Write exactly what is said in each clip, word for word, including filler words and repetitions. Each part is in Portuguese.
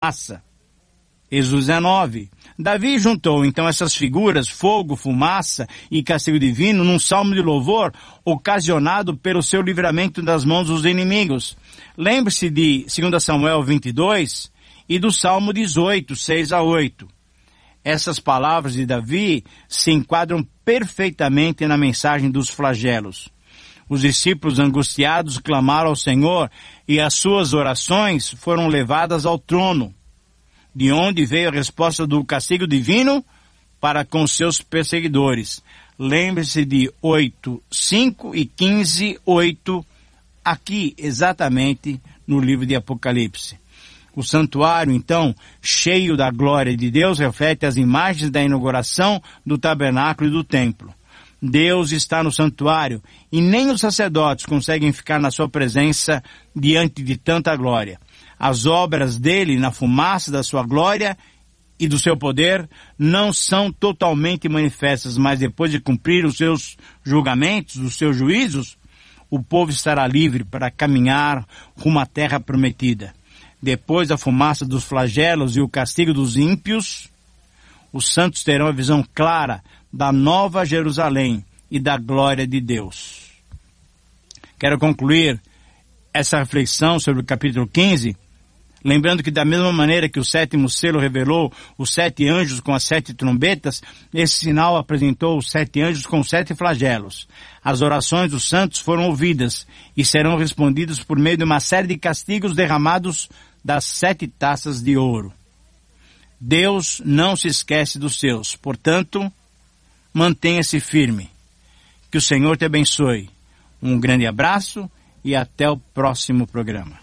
fumaça. Êxodo dezenove. Davi juntou então essas figuras, fogo, fumaça e castigo divino, num salmo de louvor ocasionado pelo seu livramento das mãos dos inimigos. Lembre-se de dois Samuel vinte e dois e do Salmo dezoito, seis a oito. Essas palavras de Davi se enquadram perfeitamente na mensagem dos flagelos. Os discípulos angustiados clamaram ao Senhor e as suas orações foram levadas ao trono, de onde veio a resposta do castigo divino para com seus perseguidores. Lembre-se de oito, cinco e quinze, oito, aqui exatamente no livro de Apocalipse. O santuário, então, cheio da glória de Deus, reflete as imagens da inauguração do tabernáculo e do templo. Deus está no santuário e nem os sacerdotes conseguem ficar na sua presença diante de tanta glória. As obras dele na fumaça da sua glória e do seu poder não são totalmente manifestas, mas depois de cumprir os seus julgamentos, os seus juízos, o povo estará livre para caminhar rumo à terra prometida. Depois da fumaça dos flagelos e o castigo dos ímpios, os santos terão a visão clara da nova Jerusalém e da glória de Deus. Quero concluir essa reflexão sobre o capítulo quinze, lembrando que da mesma maneira que o sétimo selo revelou os sete anjos com as sete trombetas, esse sinal apresentou os sete anjos com sete flagelos. As orações dos santos foram ouvidas e serão respondidas por meio de uma série de castigos derramados das sete taças de ouro. Deus não se esquece dos seus, portanto, mantenha-se firme. Que o Senhor te abençoe. Um grande abraço e até o próximo programa.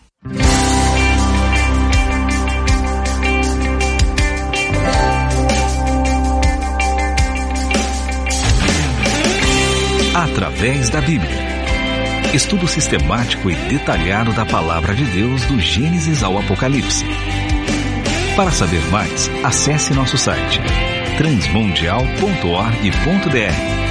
Através da Bíblia. Estudo sistemático e detalhado da Palavra de Deus do Gênesis ao Apocalipse. Para saber mais, acesse nosso site transmundial ponto org ponto br.